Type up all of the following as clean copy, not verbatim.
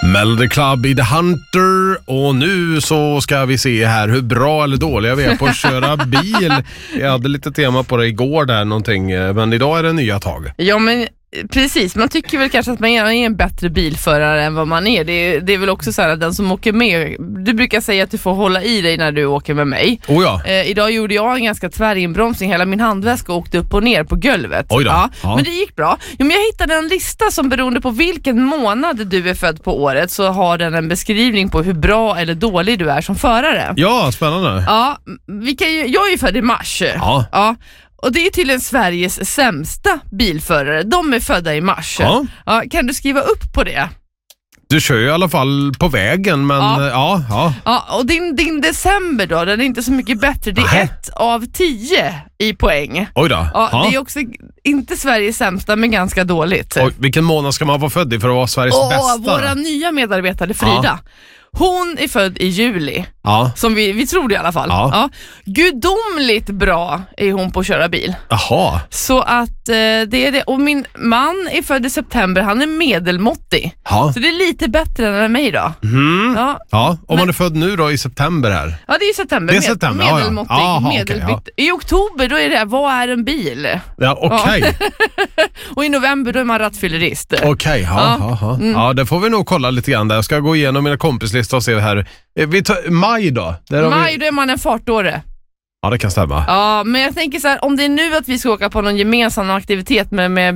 Melody Club i The Hunter, och nu så ska vi se här hur bra eller dåliga vi är på att köra bil. Jag hade lite tema på det igår där någonting, men idag är det nya tag. Ja, men precis, man tycker väl kanske att man är en bättre bilförare än vad man är. Det är väl också så här att den som åker med, du brukar säga att du får hålla i dig när du åker med mig. Oh ja. Idag gjorde jag en ganska tvär inbromsning, hela min handväska åkte upp och ner på golvet. Oj då. Ja, Ja. men det gick bra. Jo, men jag hittade en lista som beroende på vilken månad du är född på året så har den en beskrivning på hur bra eller dålig du är som förare. Ja, spännande. Ja, jag är ju född i mars. Ja. Ja. Och det är tydligen Sveriges sämsta bilförare. De är födda i mars. Ja. Ja, kan du skriva upp på det? Du kör ju i alla fall på vägen, men ja. Ja, och din december då, den är inte så mycket bättre. Det är 1 av 10 i poäng. Oj då. Ja, det är också inte Sveriges sämsta, men ganska dåligt. Och vilken månad ska man vara född i för att vara Sveriges bästa? Våra nya medarbetare Frida. Hon är född i juli. Ja. Som vi tror det i alla fall. Ja. Ja. Gudomligt bra är hon på att köra bil. Jaha. Så att det är det. Och min man är född i september. Han är medelmåttig. Ja. Så det är lite bättre än mig då. Ja. Ja, om man är född nu då i september här. Ja, det är september. Det är september, medelmåttig. ja. Aha, medelbytt. okej, I oktober då är det, vad är en bil? Ja, okej. Och i november då är man rattfyllerist. Okej, ja, det får vi nog kolla lite grann där. Jag ska gå igenom mina kompislistor och se här. Vi tar maj då. Maj då är man en fartåre. Ja, det kan stämma. Ja, men jag tänker så här, om det är nu att vi ska åka på någon gemensam aktivitet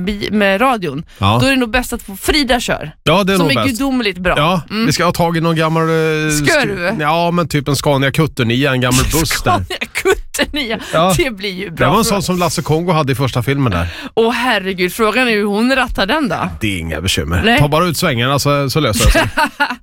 med radion, då är det nog bäst att få Frida kör. Ja, det är som nog är bäst. gudomligt bra. Ja, vi ska ha tag i någon gammal... Skurv? Ja, men typ en Scania Cutter 9, en gammal buss där. Scania Cutter 9, det blir ju bra. Det var en sån som Lasse Kongo hade i första filmen där. Åh herregud, frågan är hur hon rattar den då? Det är inga bekymmer. Nej. Ta bara ut svängarna så löser det sig.